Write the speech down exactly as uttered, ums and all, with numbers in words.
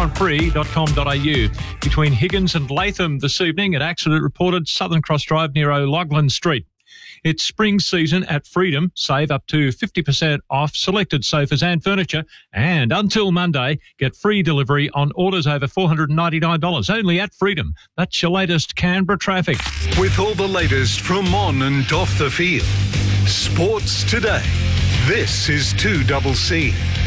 on free dot com dot a u. Between Higgins and Latham this evening, an accident reported Southern Cross Drive near O'Loughlin Street. It's spring season at Freedom. Save up to fifty percent off selected sofas and furniture. And until Monday, get free delivery on orders over four hundred ninety-nine dollars. Only at Freedom. That's your latest Canberra traffic. With all the latest from on and off the field. Sports Today. This is two C C.